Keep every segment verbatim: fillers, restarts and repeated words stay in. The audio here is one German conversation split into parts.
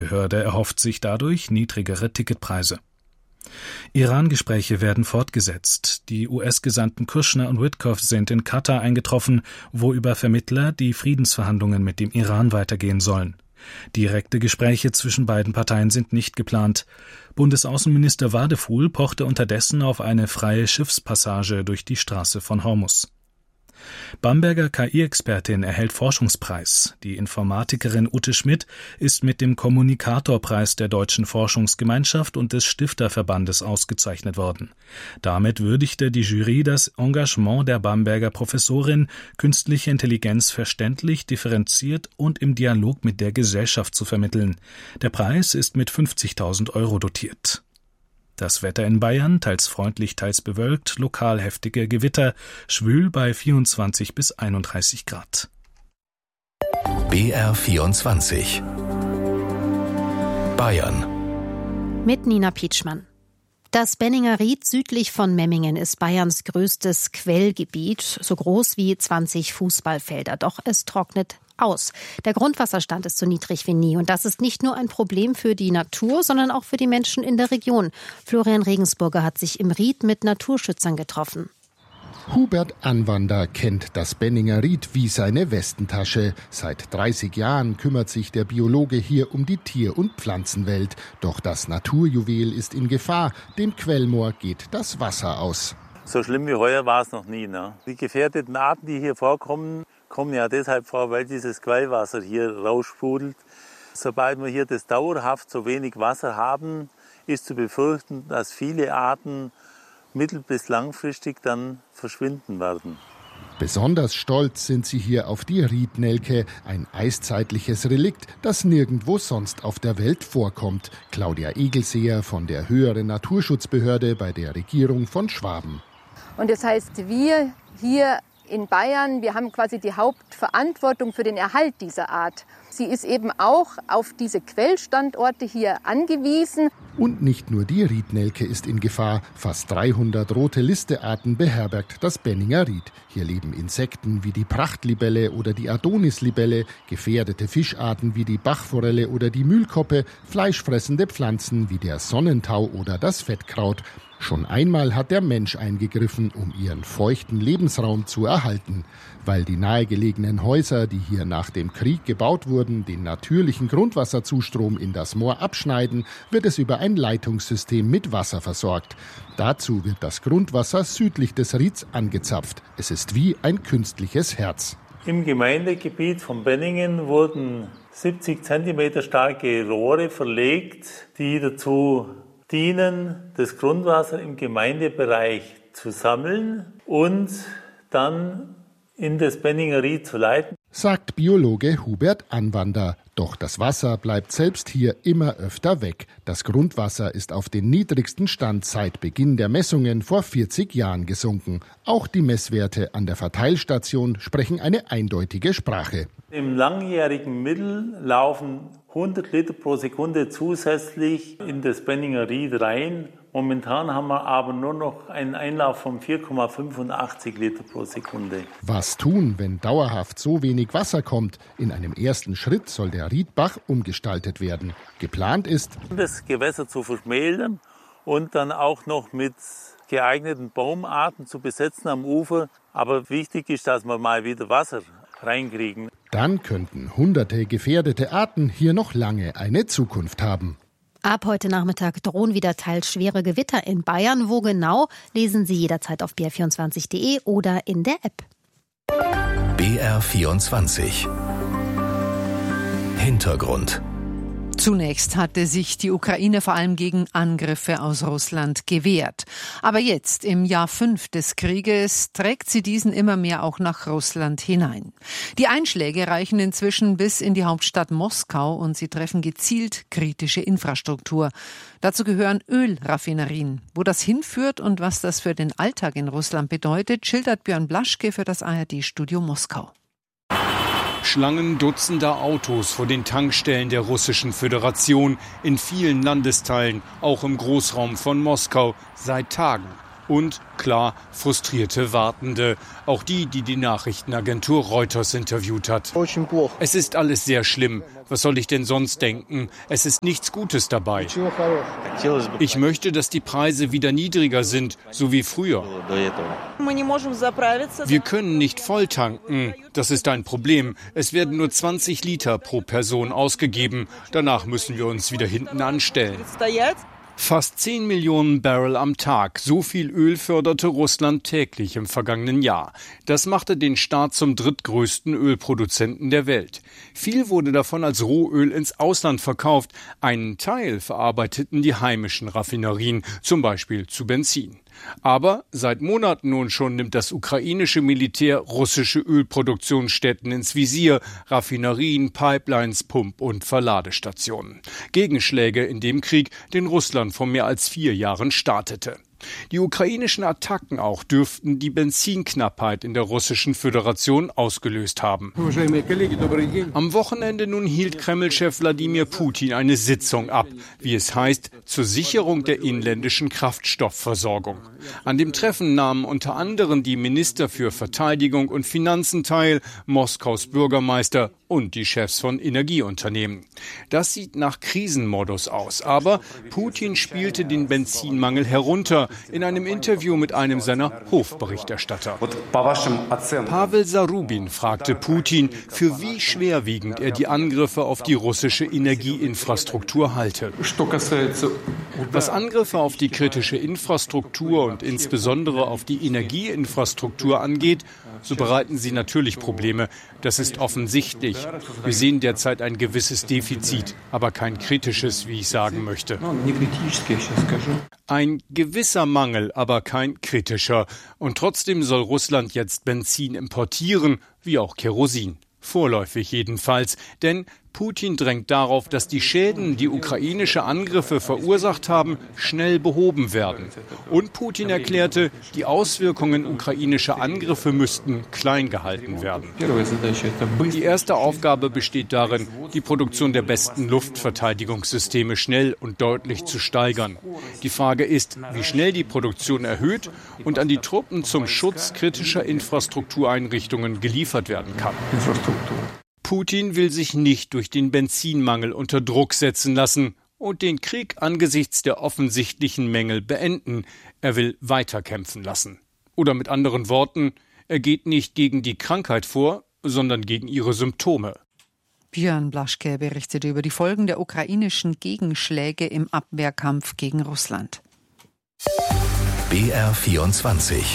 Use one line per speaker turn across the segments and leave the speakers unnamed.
Behörde erhofft sich dadurch niedrigere Ticketpreise. Iran-Gespräche werden fortgesetzt. Die U S-Gesandten Kushner und Witkoff sind in Katar eingetroffen, wo über Vermittler die Friedensverhandlungen mit dem Iran weitergehen sollen. Direkte Gespräche zwischen beiden Parteien sind nicht geplant. Bundesaußenminister Wadefuhl pochte unterdessen auf eine freie Schiffspassage durch die Straße von Hormuz. Bamberger K I-Expertin erhält Forschungspreis. Die Informatikerin Ute Schmidt ist mit dem Kommunikatorpreis der Deutschen Forschungsgemeinschaft und des Stifterverbandes ausgezeichnet worden. Damit würdigte die Jury das Engagement der Bamberger Professorin, künstliche Intelligenz verständlich, differenziert und im Dialog mit der Gesellschaft zu vermitteln. Der Preis ist mit fünfzigtausend Euro dotiert. Das Wetter in Bayern, teils freundlich, teils bewölkt, lokal heftige Gewitter, schwül bei vierundzwanzig bis einunddreißig Grad.
B R vierundzwanzig Bayern
mit Nina Pietschmann. Das Benninger Ried südlich von Memmingen ist Bayerns größtes Quellgebiet, so groß wie zwanzig Fußballfelder. Doch es trocknet aus. Der Grundwasserstand ist so niedrig wie nie. Und das ist nicht nur ein Problem für die Natur, sondern auch für die Menschen in der Region. Florian Regensburger hat sich im Ried mit Naturschützern getroffen.
Hubert Anwander kennt das Benninger Ried wie seine Westentasche. Seit dreißig Jahren kümmert sich der Biologe hier um die Tier- und Pflanzenwelt. Doch das Naturjuwel ist in Gefahr. Dem Quellmoor geht das Wasser aus.
So schlimm wie heuer war es noch nie. Ne? Die gefährdeten Arten, die hier vorkommen, kommen ja deshalb vor, weil dieses Quellwasser hier raussprudelt. Sobald wir hier das dauerhaft so wenig Wasser haben, ist zu befürchten, dass viele Arten mittel- bis langfristig dann verschwinden werden.
Besonders stolz sind sie hier auf die Riednelke, ein eiszeitliches Relikt, das nirgendwo sonst auf der Welt vorkommt. Claudia Egelseher von der Höheren Naturschutzbehörde bei der Regierung von Schwaben.
Und das heißt, wir hier in Bayern, wir haben quasi die Hauptverantwortung für den Erhalt dieser Art. Sie ist eben auch auf diese Quellstandorte hier angewiesen.
Und nicht nur die Riednelke ist in Gefahr. Fast dreihundert rote Listearten beherbergt das Benninger Ried. Hier leben Insekten wie die Prachtlibelle oder die Adonislibelle, gefährdete Fischarten wie die Bachforelle oder die Mühlkoppe, fleischfressende Pflanzen wie der Sonnentau oder das Fettkraut. Schon einmal hat der Mensch eingegriffen, um ihren feuchten Lebensraum zu erhalten. Weil die nahegelegenen Häuser, die hier nach dem Krieg gebaut wurden, den natürlichen Grundwasserzustrom in das Moor abschneiden, wird es über ein Leitungssystem mit Wasser versorgt. Dazu wird das Grundwasser südlich des Rieds angezapft. Es ist wie ein künstliches Herz.
Im Gemeindegebiet von Benningen wurden siebzig Zentimeter starke Rohre verlegt, die dazu dienen, das Grundwasser im Gemeindebereich zu sammeln und dann in das Benninger Ried zu leiten.
Sagt Biologe Hubert Anwander. Doch das Wasser bleibt selbst hier immer öfter weg. Das Grundwasser ist auf den niedrigsten Stand seit Beginn der Messungen vor vierzig Jahren gesunken. Auch die Messwerte an der Verteilstation sprechen eine eindeutige Sprache.
Im langjährigen Mittel laufen hundert Liter pro Sekunde zusätzlich in das Benninger Ried rein. Momentan haben wir aber nur noch einen Einlauf von vier Komma fünfundachtzig Liter pro Sekunde.
Was tun, wenn dauerhaft so wenig Wasser kommt? In einem ersten Schritt soll der Riedbach umgestaltet werden. Geplant ist,
das Gewässer zu verschmälern und dann auch noch mit geeigneten Baumarten zu besetzen am Ufer. Aber wichtig ist, dass wir mal wieder Wasser reinkriegen.
Dann könnten hunderte gefährdete Arten hier noch lange eine Zukunft haben.
Ab heute Nachmittag drohen wieder teils schwere Gewitter in Bayern. Wo genau, lesen Sie jederzeit auf b r vierundzwanzig punkt d e oder in der App.
B R vierundzwanzig Hintergrund.
Zunächst hatte sich die Ukraine vor allem gegen Angriffe aus Russland gewehrt. Aber jetzt, im Jahr fünf des Krieges, trägt sie diesen immer mehr auch nach Russland hinein. Die Einschläge reichen inzwischen bis in die Hauptstadt Moskau und sie treffen gezielt kritische Infrastruktur. Dazu gehören Ölraffinerien. Wo das hinführt und was das für den Alltag in Russland bedeutet, schildert Björn Blaschke für das A R D-Studio Moskau.
Schlangen dutzender Autos vor den Tankstellen der Russischen Föderation in vielen Landesteilen, auch im Großraum von Moskau, seit Tagen. Und, klar, frustrierte Wartende. Auch die, die die Nachrichtenagentur Reuters interviewt hat. Es ist alles sehr schlimm. Was soll ich denn sonst denken? Es ist nichts Gutes dabei. Ich möchte, dass die Preise wieder niedriger sind, so wie früher. Wir können nicht voll tanken. Das ist ein Problem. Es werden nur zwanzig Liter pro Person ausgegeben. Danach müssen wir uns wieder hinten anstellen. Fast zehn Millionen Barrel am Tag. So viel Öl förderte Russland täglich im vergangenen Jahr. Das machte den Staat zum drittgrößten Ölproduzenten der Welt. Viel wurde davon als Rohöl ins Ausland verkauft. Einen Teil verarbeiteten die heimischen Raffinerien, zum Beispiel zu Benzin. Aber seit Monaten nun schon nimmt das ukrainische Militär russische Ölproduktionsstätten ins Visier, Raffinerien, Pipelines, Pump- und Verladestationen. Gegenschläge in dem Krieg, den Russland vor mehr als vier Jahren startete. Die ukrainischen Attacken auch dürften die Benzinknappheit in der russischen Föderation ausgelöst haben. Am Wochenende nun hielt Kreml-Chef Wladimir Putin eine Sitzung ab, wie es heißt, zur Sicherung der inländischen Kraftstoffversorgung. An dem Treffen nahmen unter anderem die Minister für Verteidigung und Finanzen teil, Moskaus Bürgermeister und die Chefs von Energieunternehmen. Das sieht nach Krisenmodus aus, aber Putin spielte den Benzinmangel herunter in einem Interview mit einem seiner Hofberichterstatter. Pavel Zarubin fragte Putin, für wie schwerwiegend er die Angriffe auf die russische Energieinfrastruktur halte. Was Angriffe auf die kritische Infrastruktur und insbesondere auf die Energieinfrastruktur angeht, so bereiten sie natürlich Probleme. Das ist offensichtlich. Wir sehen derzeit ein gewisses Defizit, aber kein kritisches, wie ich sagen möchte. Ein gewisser Mangel, aber kein kritischer. Und trotzdem soll Russland jetzt Benzin importieren, wie auch Kerosin. Vorläufig jedenfalls, denn Putin drängt darauf, dass die Schäden, die ukrainische Angriffe verursacht haben, schnell behoben werden. Und Putin erklärte, die Auswirkungen ukrainischer Angriffe müssten klein gehalten werden. Die erste Aufgabe besteht darin, die Produktion der besten Luftverteidigungssysteme schnell und deutlich zu steigern. Die Frage ist, wie schnell die Produktion erhöht und an die Truppen zum Schutz kritischer Infrastruktureinrichtungen geliefert werden kann. Putin will sich nicht durch den Benzinmangel unter Druck setzen lassen und den Krieg angesichts der offensichtlichen Mängel beenden. Er will weiterkämpfen lassen. Oder mit anderen Worten, er geht nicht gegen die Krankheit vor, sondern gegen ihre Symptome.
Björn Blaschke berichtete über die Folgen der ukrainischen Gegenschläge im Abwehrkampf gegen Russland.
B R vierundzwanzig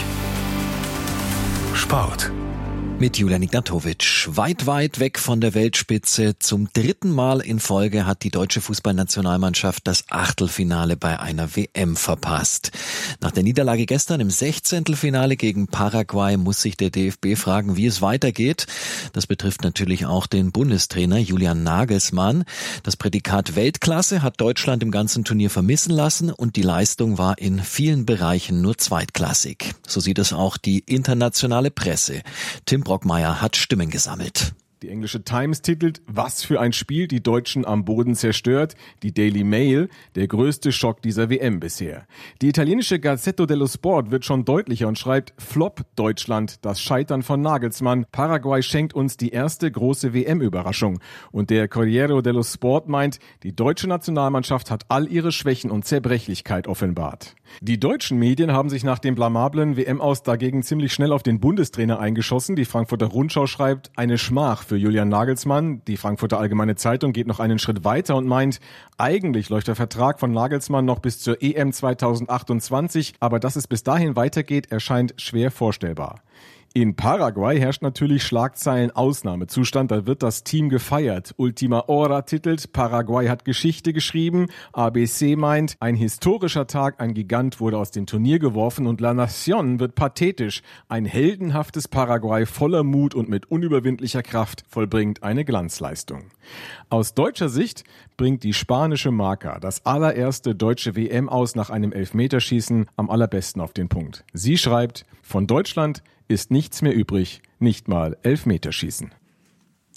Sport.
Mit Julian Ignatowitsch. Weit, weit weg von der Weltspitze. Zum dritten Mal in Folge hat die deutsche Fußballnationalmannschaft das Achtelfinale bei einer W M verpasst. Nach der Niederlage gestern im Sechzehntelfinale gegen Paraguay muss sich der D F B fragen, wie es weitergeht. Das betrifft natürlich auch den Bundestrainer Julian Nagelsmann. Das Prädikat Weltklasse hat Deutschland im ganzen Turnier vermissen lassen und die Leistung war in vielen Bereichen nur zweitklassig. So sieht es auch die internationale Presse. Tim Brockmeier hat Stimmen gesammelt.
Die englische Times titelt, was für ein Spiel, die Deutschen am Boden zerstört. Die Daily Mail, der größte Schock dieser W M bisher. Die italienische Gazzetta dello Sport wird schon deutlicher und schreibt, Flop Deutschland, das Scheitern von Nagelsmann. Paraguay schenkt uns die erste große W M-Überraschung. Und der Corriere dello Sport meint, die deutsche Nationalmannschaft hat all ihre Schwächen und Zerbrechlichkeit offenbart. Die deutschen Medien haben sich nach dem blamablen W M-Aus dagegen ziemlich schnell auf den Bundestrainer eingeschossen. Die Frankfurter Rundschau schreibt, eine Schmach für Julian Nagelsmann. Die Frankfurter Allgemeine Zeitung geht noch einen Schritt weiter und meint, eigentlich läuft der Vertrag von Nagelsmann noch bis zur E M zweitausendachtundzwanzig, aber dass es bis dahin weitergeht, erscheint schwer vorstellbar. In Paraguay herrscht natürlich Schlagzeilen-Ausnahmezustand, da wird das Team gefeiert. Ultima Hora titelt, Paraguay hat Geschichte geschrieben, A B C meint, ein historischer Tag, ein Gigant wurde aus dem Turnier geworfen und La Nación wird pathetisch. Ein heldenhaftes Paraguay voller Mut und mit unüberwindlicher Kraft vollbringt eine Glanzleistung. Aus deutscher Sicht bringt die spanische Marca das allererste deutsche W M aus nach einem Elfmeterschießen am allerbesten auf den Punkt. Sie schreibt, von Deutschland ist nichts mehr übrig, nicht mal Elfmeterschießen.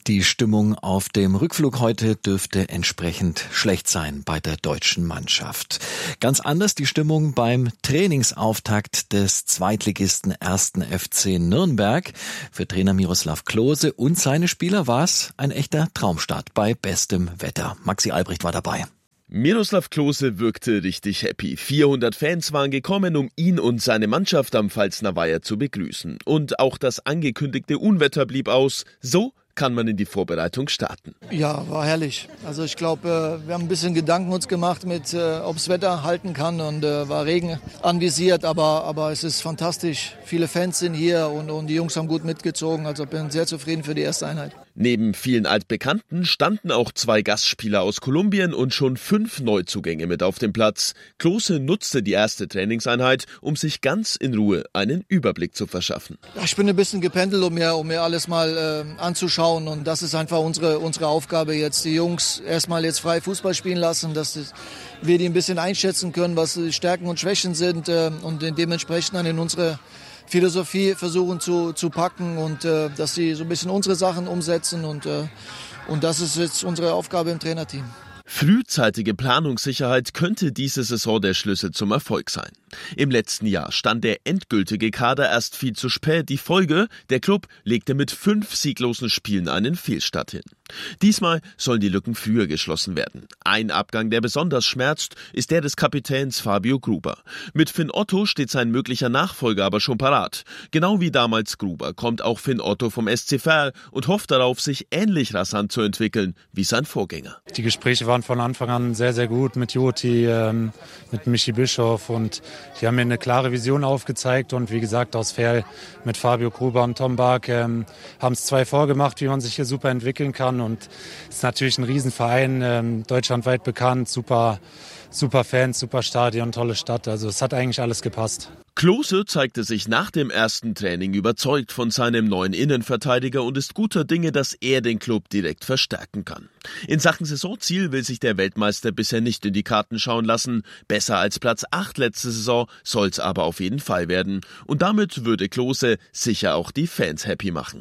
Die Stimmung auf dem Rückflug heute dürfte entsprechend schlecht sein bei der deutschen Mannschaft. Ganz anders die Stimmung beim Trainingsauftakt des Zweitligisten ersten F C Nürnberg. Für Trainer Miroslav Klose und seine Spieler war es ein echter Traumstart bei bestem Wetter. Maxi Albrecht war dabei.
Miroslav Klose wirkte richtig happy. vierhundert Fans waren gekommen, um ihn und seine Mannschaft am Pfalzner Weiher zu begrüßen. Und auch das angekündigte Unwetter blieb aus. So kann man in die Vorbereitung starten.
Ja, war herrlich. Also ich glaube, wir haben ein bisschen Gedanken uns gemacht, mit, äh, ob das Wetter halten kann, und äh, war Regen anvisiert, aber, aber es ist fantastisch. Viele Fans sind hier und, und die Jungs haben gut mitgezogen, also bin sehr zufrieden für die erste Einheit.
Neben vielen Altbekannten standen auch zwei Gastspieler aus Kolumbien und schon fünf Neuzugänge mit auf dem Platz. Klose nutzte die erste Trainingseinheit, um sich ganz in Ruhe einen Überblick zu verschaffen.
Ja, ich bin ein bisschen gependelt, um mir, um mir alles mal äh, anzuschauen. Und das ist einfach unsere, unsere Aufgabe jetzt, die Jungs erstmal jetzt frei Fußball spielen lassen, dass wir die ein bisschen einschätzen können, was die Stärken und Schwächen sind, äh, und dementsprechend dann in unsere Philosophie versuchen zu, zu packen und äh, dass sie so ein bisschen unsere Sachen umsetzen, und, äh, und das ist jetzt unsere Aufgabe im Trainerteam.
Frühzeitige Planungssicherheit könnte diese Saison der Schlüssel zum Erfolg sein. Im letzten Jahr stand der endgültige Kader erst viel zu spät. Die Folge: der Klub legte mit fünf sieglosen Spielen einen Fehlstart hin. Diesmal sollen die Lücken früher geschlossen werden. Ein Abgang, der besonders schmerzt, ist der des Kapitäns Fabio Gruber. Mit Finn Otto steht sein möglicher Nachfolger aber schon parat. Genau wie damals Gruber kommt auch Finn Otto vom S C Verl und hofft darauf, sich ähnlich rasant zu entwickeln wie sein Vorgänger.
Die Gespräche waren von Anfang an sehr, sehr gut mit Joti, ähm, mit Michi Bischof, und die haben mir eine klare Vision aufgezeigt, und wie gesagt, aus Verl mit Fabio Gruber und Tom Bark ähm, haben es zwei vorgemacht, wie man sich hier super entwickeln kann, und es ist natürlich ein Riesenverein, ähm, deutschlandweit bekannt, super, super Fans, super Stadion, tolle Stadt, also es hat eigentlich alles gepasst.
Klose zeigte sich nach dem ersten Training überzeugt von seinem neuen Innenverteidiger und ist guter Dinge, dass er den Club direkt verstärken kann. In Sachen Saisonziel will sich der Weltmeister bisher nicht in die Karten schauen lassen. Besser als Platz acht letzte Saison soll's aber auf jeden Fall werden. Und damit würde Klose sicher auch die Fans happy machen.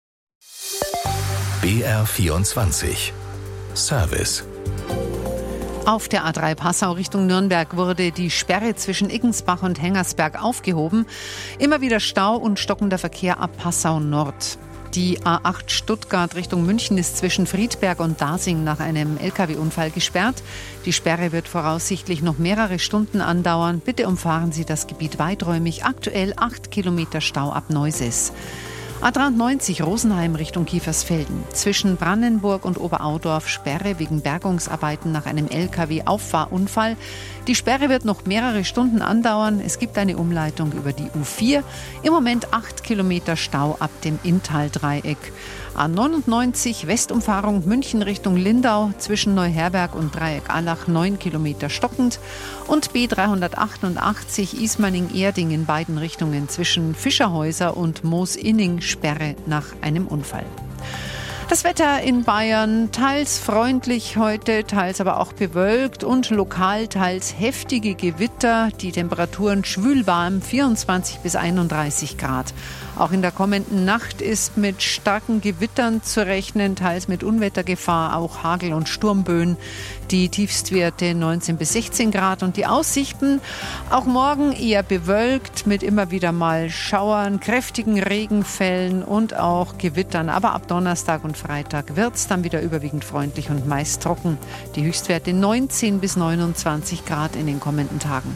B R vierundzwanzig Service.
Auf der A drei Passau Richtung Nürnberg wurde die Sperre zwischen Iggensbach und Hengersberg aufgehoben. Immer wieder Stau und stockender Verkehr ab Passau Nord. Die A acht Stuttgart Richtung München ist zwischen Friedberg und Dasing nach einem L K W-Unfall gesperrt. Die Sperre wird voraussichtlich noch mehrere Stunden andauern. Bitte umfahren Sie das Gebiet weiträumig. Aktuell acht Kilometer Stau ab Neuses. A dreiundneunzig Rosenheim Richtung Kiefersfelden. Zwischen Brandenburg und Oberaudorf Sperre wegen Bergungsarbeiten nach einem L K W-Auffahrunfall. Die Sperre wird noch mehrere Stunden andauern. Es gibt eine Umleitung über die U vier. Im Moment acht Kilometer Stau ab dem Inntal-Dreieck. A neunundneunzig Westumfahrung München Richtung Lindau zwischen Neuherberg und Dreieck-Allach neun Kilometer stockend. Und B dreihundertachtundachtzig Ismaning-Erding in beiden Richtungen zwischen Fischerhäuser und Moosinning Sperre nach einem Unfall. Das Wetter in Bayern teils freundlich heute, teils aber auch bewölkt und lokal teils heftige Gewitter. Die Temperaturen schwülwarm, vierundzwanzig bis einunddreißig Grad. Auch in der kommenden Nacht ist mit starken Gewittern zu rechnen, teils mit Unwettergefahr, auch Hagel- und Sturmböen. Die Tiefstwerte neunzehn bis sechzehn Grad und die Aussichten auch morgen eher bewölkt mit immer wieder mal Schauern, kräftigen Regenfällen und auch Gewittern. Aber ab Donnerstag und Freitag wird es dann wieder überwiegend freundlich und meist trocken. Die Höchstwerte neunzehn bis neunundzwanzig Grad in den kommenden Tagen.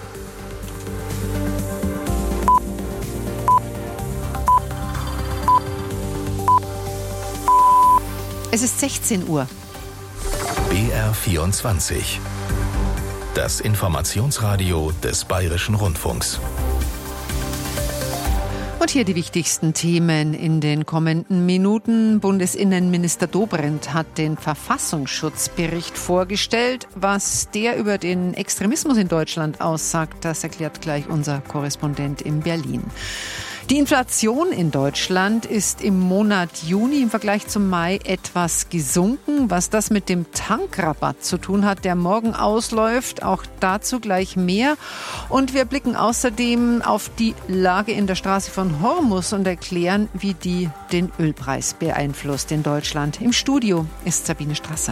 Es ist sechzehn Uhr.
B R vierundzwanzig. Das Informationsradio des Bayerischen Rundfunks.
Und hier die wichtigsten Themen in den kommenden Minuten. Bundesinnenminister Dobrindt hat den Verfassungsschutzbericht vorgestellt. Was der über den Extremismus in Deutschland aussagt, das erklärt gleich unser Korrespondent in Berlin. Die Inflation in Deutschland ist im Monat Juni im Vergleich zum Mai etwas gesunken. Was das mit dem Tankrabatt zu tun hat, der morgen ausläuft, auch dazu gleich mehr. Und wir blicken außerdem auf die Lage in der Straße von Hormuz und erklären, wie die den Ölpreis beeinflusst in Deutschland. Im Studio ist Sabine Strasser.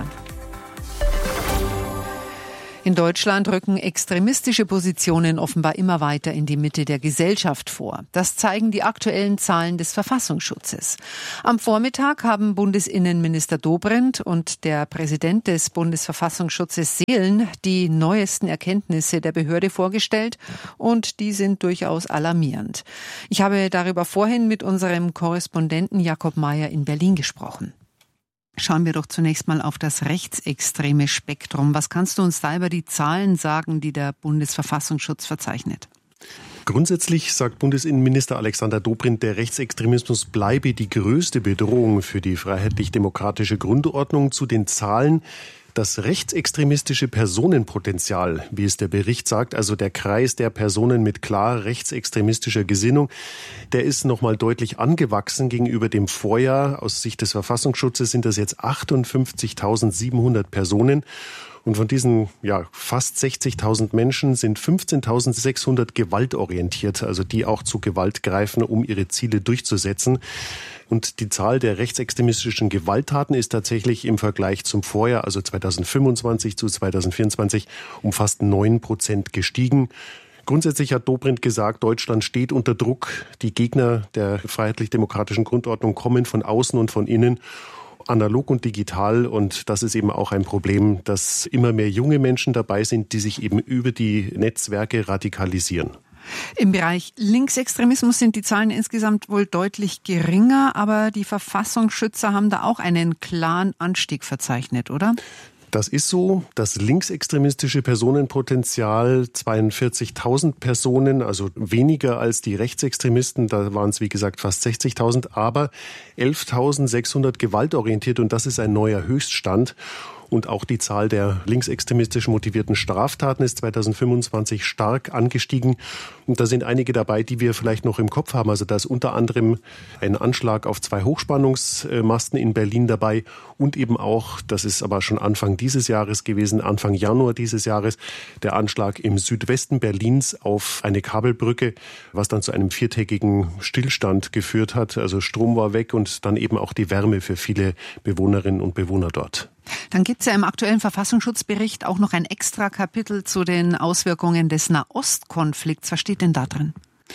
In Deutschland rücken extremistische Positionen offenbar immer weiter in die Mitte der Gesellschaft vor. Das zeigen die aktuellen Zahlen des Verfassungsschutzes. Am Vormittag haben Bundesinnenminister Dobrindt und der Präsident des Bundesverfassungsschutzes Seelen die neuesten Erkenntnisse der Behörde vorgestellt und die sind durchaus alarmierend. Ich habe darüber vorhin mit unserem Korrespondenten Jakob Mayer in Berlin gesprochen. Schauen wir doch zunächst mal auf das rechtsextreme Spektrum. Was kannst du uns da über die Zahlen sagen, die der Bundesverfassungsschutz verzeichnet?
Grundsätzlich sagt Bundesinnenminister Alexander Dobrindt, der Rechtsextremismus bleibe die größte Bedrohung für die freiheitlich-demokratische Grundordnung. Zu den Zahlen: Das rechtsextremistische Personenpotenzial, wie es der Bericht sagt, also der Kreis der Personen mit klar rechtsextremistischer Gesinnung, der ist nochmal deutlich angewachsen gegenüber dem Vorjahr. Aus Sicht des Verfassungsschutzes sind das jetzt achtundfünfzigtausendsiebenhundert Personen. Und von diesen ja, fast sechzigtausend Menschen sind fünfzehntausendsechshundert gewaltorientiert, also die auch zu Gewalt greifen, um ihre Ziele durchzusetzen. Und die Zahl der rechtsextremistischen Gewalttaten ist tatsächlich im Vergleich zum Vorjahr, also zweitausendfünfundzwanzig zu zweitausendvierundzwanzig, um fast neun Prozent gestiegen. Grundsätzlich hat Dobrindt gesagt, Deutschland steht unter Druck. Die Gegner der freiheitlich-demokratischen Grundordnung kommen von außen und von innen, analog und digital. Und das ist eben auch ein Problem, dass immer mehr junge Menschen dabei sind, die sich eben über die Netzwerke radikalisieren.
Im Bereich Linksextremismus sind die Zahlen insgesamt wohl deutlich geringer, aber die Verfassungsschützer haben da auch einen klaren Anstieg verzeichnet, oder?
Das ist so. Das linksextremistische Personenpotenzial zweiundvierzigtausend Personen, also weniger als die Rechtsextremisten. Da waren es, wie gesagt, fast sechzigtausend, aber elftausendsechshundert gewaltorientiert und das ist ein neuer Höchststand. Und auch die Zahl der linksextremistisch motivierten Straftaten ist zweitausendfünfundzwanzig stark angestiegen. Und da sind einige dabei, die wir vielleicht noch im Kopf haben. Also da ist unter anderem ein Anschlag auf zwei Hochspannungsmasten in Berlin dabei. Und eben auch, das ist aber schon Anfang dieses Jahres gewesen, Anfang Januar dieses Jahres, der Anschlag im Südwesten Berlins auf eine Kabelbrücke, was dann zu einem viertägigen Stillstand geführt hat. Also Strom war weg und dann eben auch die Wärme für viele Bewohnerinnen und Bewohner dort.
Dann gibt es ja im aktuellen Verfassungsschutzbericht auch noch ein extra Kapitel zu den Auswirkungen des Nahostkonflikts. Was steht denn da drin?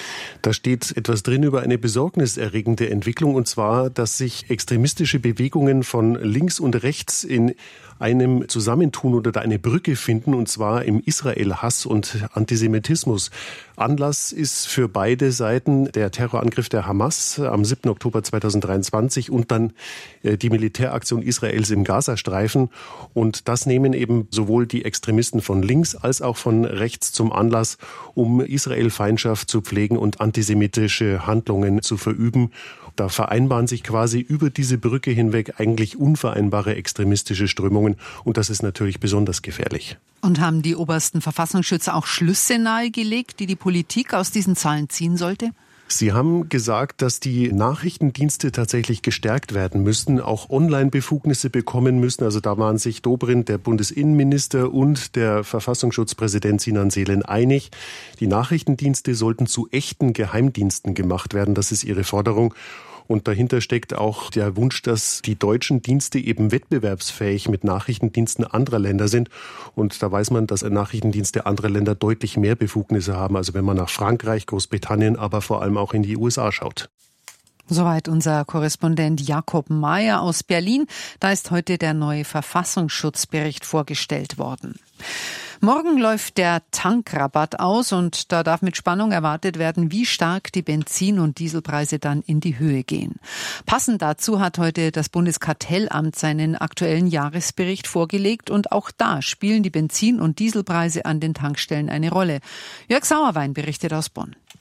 Da steht etwas drin über eine besorgniserregende Entwicklung, und zwar, dass sich extremistische Bewegungen von links und rechts in einem Zusammentun oder da eine Brücke finden, und zwar im Israel-Hass und Antisemitismus. Anlass ist für beide Seiten der Terrorangriff der Hamas am siebten Oktober zweitausenddreiundzwanzig und dann die Militäraktion Israels im Gazastreifen. Und das nehmen eben sowohl die Extremisten von links als auch von rechts zum Anlass, um Israel-Feindschaft zu pflegen und antisemitische Handlungen zu verüben. Da vereinbaren sich quasi über diese Brücke hinweg eigentlich unvereinbare extremistische Strömungen. Und das ist natürlich besonders gefährlich.
Und haben die obersten Verfassungsschützer auch Schlüsse nahegelegt, die die Politik aus diesen Zahlen ziehen sollte?
Sie haben gesagt, dass die Nachrichtendienste tatsächlich gestärkt werden müssten, auch Online-Befugnisse bekommen müssen. Also da waren sich Dobrindt, der Bundesinnenminister, und der Verfassungsschutzpräsident Sinan Seelen einig. Die Nachrichtendienste sollten zu echten Geheimdiensten gemacht werden. Das ist ihre Forderung. Und dahinter steckt auch der Wunsch, dass die deutschen Dienste eben wettbewerbsfähig mit Nachrichtendiensten anderer Länder sind. Und da weiß man, dass Nachrichtendienste anderer Länder deutlich mehr Befugnisse haben. Also wenn man nach Frankreich, Großbritannien, aber vor allem auch in die U S A schaut.
Soweit unser Korrespondent Jakob Mayer aus Berlin. Da ist heute der neue Verfassungsschutzbericht vorgestellt worden. Morgen läuft der Tankrabatt aus und da darf mit Spannung erwartet werden, wie stark die Benzin- und Dieselpreise dann in die Höhe gehen. Passend dazu hat heute das Bundeskartellamt seinen aktuellen Jahresbericht vorgelegt und auch da spielen die Benzin- und Dieselpreise an den Tankstellen eine Rolle. Jörg Sauerwein berichtet aus Bonn.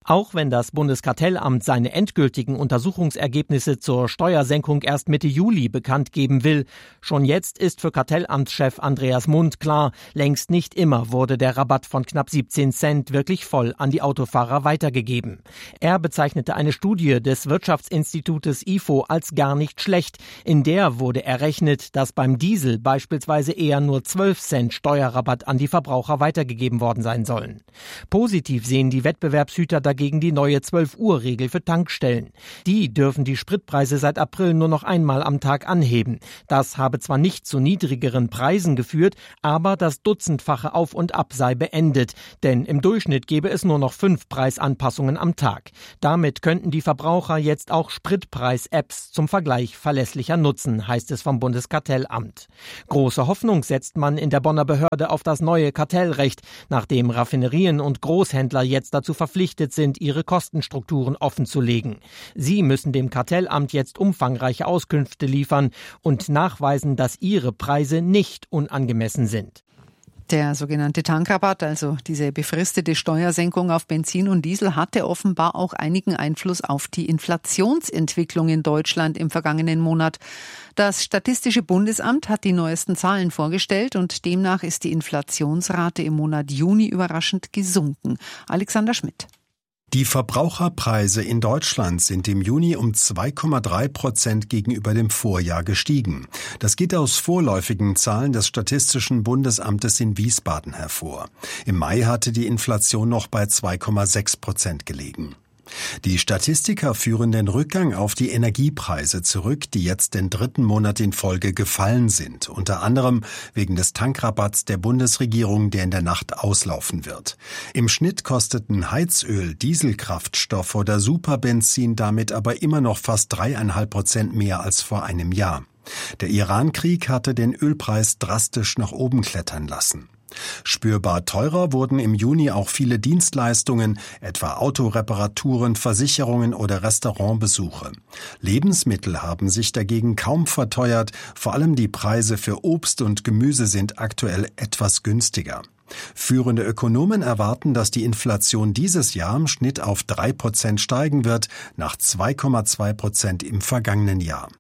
Auch wenn das Bundeskartellamt seine endgültigen Untersuchungsergebnisse zur Steuersenkung erst Mitte Juli bekannt geben will, schon jetzt ist für Kartellamtschef Andreas Mund klar, längst nicht immer wurde der Rabatt von knapp siebzehn Cent wirklich voll an die Autofahrer weitergegeben. Er bezeichnete eine Studie des Wirtschaftsinstitutes I F O als gar nicht schlecht. In der wurde errechnet, dass beim Diesel beispielsweise eher nur zwölf Cent Steuerrabatt an die Verbraucher weitergegeben worden sein sollen. Positiv sehen die Wettbewerbshüter dagegen gegen die neue zwölf Uhr Regel für Tankstellen. Die dürfen die Spritpreise seit April nur noch einmal am Tag anheben. Das habe zwar nicht zu niedrigeren Preisen geführt, aber das dutzendfache Auf und Ab sei beendet. Denn im Durchschnitt gebe es nur noch fünf Preisanpassungen am Tag. Damit könnten die Verbraucher jetzt auch Spritpreis-Apps zum Vergleich verlässlicher nutzen, heißt es vom Bundeskartellamt. Große Hoffnung setzt man in der Bonner Behörde auf das neue Kartellrecht, nachdem Raffinerien und Großhändler jetzt dazu verpflichtet sind, ihre Kostenstrukturen offenzulegen. Sie müssen dem Kartellamt jetzt umfangreiche Auskünfte liefern und nachweisen, dass ihre Preise nicht unangemessen sind.
Der sogenannte Tankrabatt, also diese befristete Steuersenkung auf Benzin und Diesel, hatte offenbar auch einigen Einfluss auf die Inflationsentwicklung in Deutschland im vergangenen Monat. Das Statistische Bundesamt hat die neuesten Zahlen vorgestellt und demnach ist die Inflationsrate im Monat Juni überraschend gesunken. Alexander Schmidt.
Die Verbraucherpreise in Deutschland sind im Juni um zwei Komma drei Prozent gegenüber dem Vorjahr gestiegen. Das geht aus vorläufigen Zahlen des Statistischen Bundesamtes in Wiesbaden hervor. Im Mai hatte die Inflation noch bei zwei Komma sechs Prozent gelegen. Die Statistiker führen den Rückgang auf die Energiepreise zurück, die jetzt den dritten Monat in Folge gefallen sind, unter anderem wegen des Tankrabatts der Bundesregierung, der in der Nacht auslaufen wird. Im Schnitt kosteten Heizöl, Dieselkraftstoff oder Superbenzin damit aber immer noch fast dreieinhalb Prozent mehr als vor einem Jahr. Der Iran-Krieg hatte den Ölpreis drastisch nach oben klettern lassen. Spürbar teurer wurden im Juni auch viele Dienstleistungen, etwa Autoreparaturen, Versicherungen oder Restaurantbesuche. Lebensmittel haben sich dagegen kaum verteuert, vor allem die Preise für Obst und Gemüse sind aktuell etwas günstiger. Führende Ökonomen erwarten, dass die Inflation dieses Jahr im Schnitt auf drei Prozent steigen wird, nach zwei Komma zwei Prozent im vergangenen Jahr.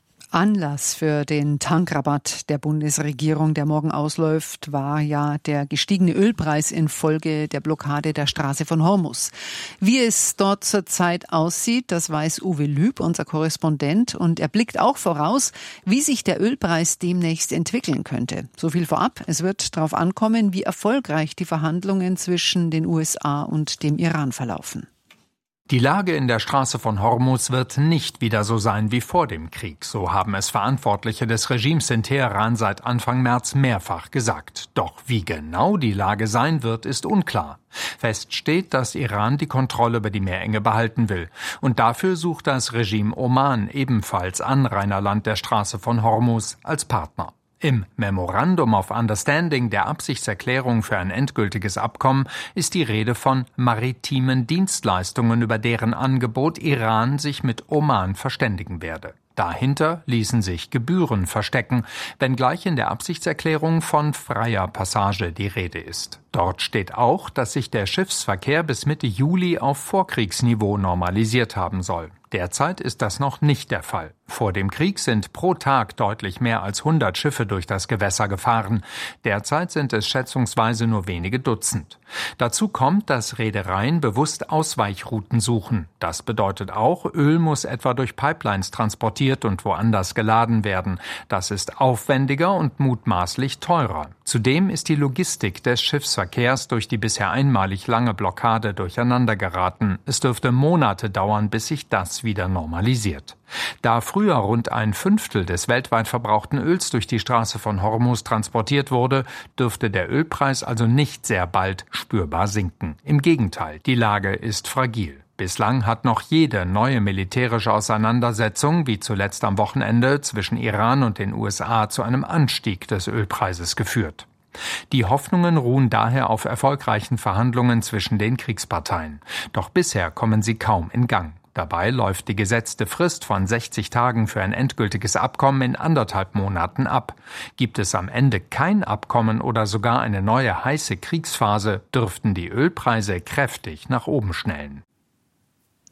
Anlass für den Tankrabatt der Bundesregierung, der morgen ausläuft, war ja der gestiegene Ölpreis infolge der Blockade der Straße von Hormuz. Wie es dort zurzeit aussieht, das weiß Uwe Lüb, unser Korrespondent, und er blickt auch voraus, wie sich der Ölpreis demnächst entwickeln könnte. So viel vorab, es wird darauf ankommen, wie erfolgreich die Verhandlungen zwischen den U S A und dem Iran verlaufen.
Die Lage in der Straße von Hormuz wird nicht wieder so sein wie vor dem Krieg, so haben es Verantwortliche des Regimes in Teheran seit Anfang März mehrfach gesagt. Doch wie genau die Lage sein wird, ist unklar. Fest steht, dass Iran die Kontrolle über die Meerenge behalten will. Und dafür sucht das Regime Oman, ebenfalls Anrainerland der Straße von Hormuz, als Partner. Im Memorandum of Understanding, der Absichtserklärung für ein endgültiges Abkommen, ist die Rede von maritimen Dienstleistungen, über deren Angebot Iran sich mit Oman verständigen werde. Dahinter ließen sich Gebühren verstecken, wenngleich in der Absichtserklärung von freier Passage die Rede ist. Dort steht auch, dass sich der Schiffsverkehr bis Mitte Juli auf Vorkriegsniveau normalisiert haben soll. Derzeit ist das noch nicht der Fall. Vor dem Krieg sind pro Tag deutlich mehr als hundert Schiffe durch das Gewässer gefahren. Derzeit sind es schätzungsweise nur wenige Dutzend. Dazu kommt, dass Reedereien bewusst Ausweichrouten suchen. Das bedeutet auch, Öl muss etwa durch Pipelines transportiert und woanders geladen werden. Das ist aufwendiger und mutmaßlich teurer. Zudem ist die Logistik des Schiffsverkehrs durch die bisher einmalig lange Blockade durcheinander geraten. Es dürfte Monate dauern, bis sich das wieder normalisiert. Da früher rund ein Fünftel des weltweit verbrauchten Öls durch die Straße von Hormuz transportiert wurde, dürfte der Ölpreis also nicht sehr bald spürbar sinken. Im Gegenteil, die Lage ist fragil. Bislang hat noch jede neue militärische Auseinandersetzung, wie zuletzt am Wochenende zwischen Iran und den U S A, zu einem Anstieg des Ölpreises geführt. Die Hoffnungen ruhen daher auf erfolgreichen Verhandlungen zwischen den Kriegsparteien. Doch bisher kommen sie kaum in Gang. Dabei läuft die gesetzte Frist von sechzig Tagen für ein endgültiges Abkommen in anderthalb Monaten ab. Gibt es am Ende kein Abkommen oder sogar eine neue heiße Kriegsphase, dürften die Ölpreise kräftig nach oben schnellen.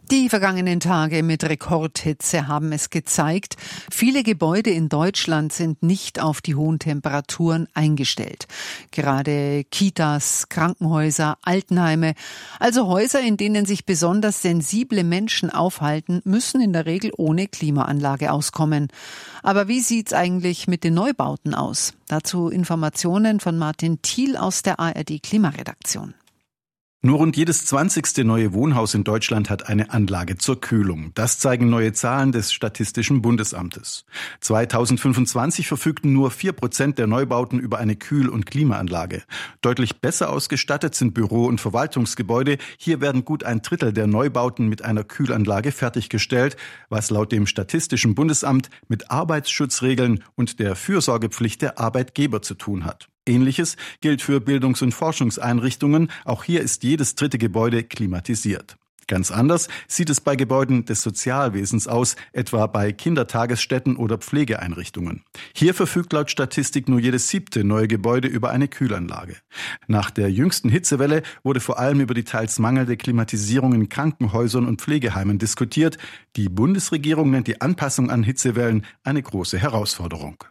Die vergangenen Tage mit Rekordhitze haben es gezeigt, viele Gebäude in Deutschland sind nicht auf die hohen Temperaturen eingestellt. Gerade Kitas, Krankenhäuser, Altenheime, also Häuser, in denen sich besonders sensible Menschen aufhalten, müssen in der Regel ohne Klimaanlage auskommen. Aber wie sieht's eigentlich mit den Neubauten aus? Dazu Informationen von Martin Thiel aus der A R D-Klimaredaktion.
Nur rund jedes zwanzigste neue Wohnhaus in Deutschland hat eine Anlage zur Kühlung. Das zeigen neue Zahlen des Statistischen Bundesamtes. zweitausendfünfundzwanzig verfügten nur vier Prozent der Neubauten über eine Kühl- und Klimaanlage. Deutlich besser ausgestattet sind Büro- und Verwaltungsgebäude. Hier werden gut ein Drittel der Neubauten mit einer Kühlanlage fertiggestellt, was laut dem Statistischen Bundesamt mit Arbeitsschutzregeln und der Fürsorgepflicht der Arbeitgeber zu tun hat. Ähnliches gilt für Bildungs- und Forschungseinrichtungen. Auch hier ist jedes dritte Gebäude klimatisiert. Ganz anders sieht es bei Gebäuden des Sozialwesens aus, etwa bei Kindertagesstätten oder Pflegeeinrichtungen. Hier verfügt laut Statistik nur jedes siebte neue Gebäude über eine Kühlanlage. Nach der jüngsten Hitzewelle wurde vor allem über die teils mangelnde Klimatisierung in Krankenhäusern und Pflegeheimen diskutiert. Die Bundesregierung nennt die Anpassung an Hitzewellen eine große Herausforderung.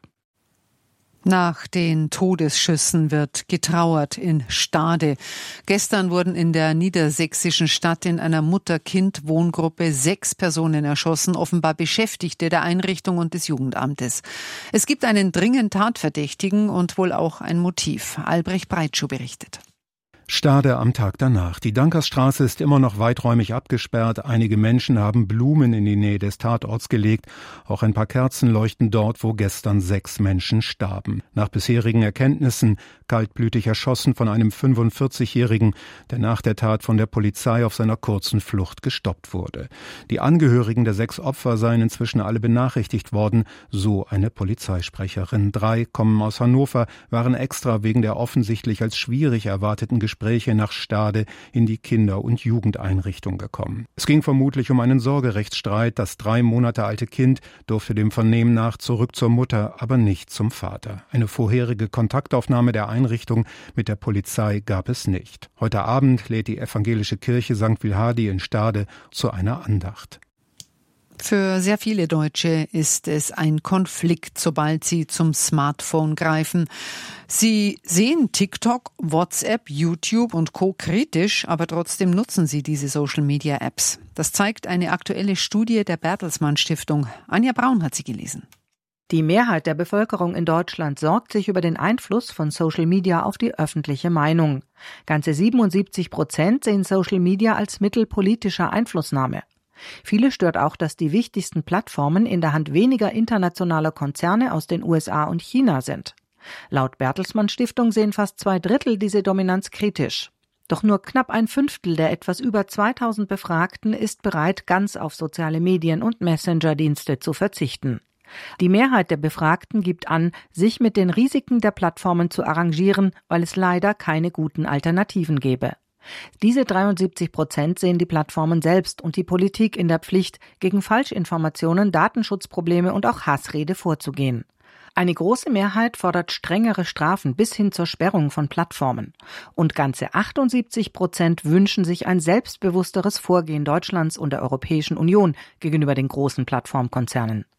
Nach den Todesschüssen wird getrauert in Stade. Gestern wurden in der niedersächsischen Stadt in einer Mutter-Kind-Wohngruppe sechs Personen erschossen, offenbar Beschäftigte der Einrichtung und des Jugendamtes. Es gibt einen dringend Tatverdächtigen und wohl auch ein Motiv. Albrecht Breitschuh berichtet.
Stade am Tag danach. Die Dankersstraße ist immer noch weiträumig abgesperrt. Einige Menschen haben Blumen in die Nähe des Tatorts gelegt. Auch ein paar Kerzen leuchten dort, wo gestern sechs Menschen starben. Nach bisherigen Erkenntnissen kaltblütig erschossen von einem fünfundvierzigjährigen, der nach der Tat von der Polizei auf seiner kurzen Flucht gestoppt wurde. Die Angehörigen der sechs Opfer seien inzwischen alle benachrichtigt worden, so eine Polizeisprecherin. Drei kommen aus Hannover, waren extra wegen der offensichtlich als schwierig erwarteten Gespräche Gespräche nach Stade in die Kinder- und Jugendeinrichtung gekommen. Es ging vermutlich um einen Sorgerechtsstreit. Das drei Monate alte Kind durfte dem Vernehmen nach zurück zur Mutter, aber nicht zum Vater. Eine vorherige Kontaktaufnahme der Einrichtung mit der Polizei gab es nicht. Heute Abend lädt die evangelische Kirche Sankt Wilhardi in Stade zu einer Andacht.
Für sehr viele Deutsche ist es ein Konflikt, sobald sie zum Smartphone greifen. Sie sehen TikTok, WhatsApp, YouTube und Co. kritisch, aber trotzdem nutzen sie diese Social-Media-Apps. Das zeigt eine aktuelle Studie der Bertelsmann Stiftung. Anja Braun hat sie gelesen.
Die Mehrheit der Bevölkerung in Deutschland sorgt sich über den Einfluss von Social Media auf die öffentliche Meinung. Ganze siebenundsiebzig Prozent sehen Social Media als Mittel politischer Einflussnahme. Viele stört auch, dass die wichtigsten Plattformen in der Hand weniger internationaler Konzerne aus den U S A und China sind. Laut Bertelsmann Stiftung sehen fast zwei Drittel diese Dominanz kritisch. Doch nur knapp ein Fünftel der etwas über zweitausend Befragten ist bereit, ganz auf soziale Medien und Messenger-Dienste zu verzichten. Die Mehrheit der Befragten gibt an, sich mit den Risiken der Plattformen zu arrangieren, weil es leider keine guten Alternativen gäbe. Diese dreiundsiebzig Prozent sehen die Plattformen selbst und die Politik in der Pflicht, gegen Falschinformationen, Datenschutzprobleme und auch Hassrede vorzugehen. Eine große Mehrheit fordert strengere Strafen bis hin zur Sperrung von Plattformen. Und ganze achtundsiebzig Prozent wünschen sich ein selbstbewussteres Vorgehen Deutschlands und der Europäischen Union gegenüber den großen Plattformkonzernen.